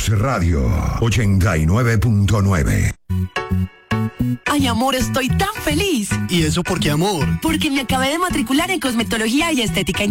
Plus Radio 89.9. Ay, amor, estoy tan feliz. ¿Y eso por qué, amor? Porque me acabé de matricular en cosmetología y estética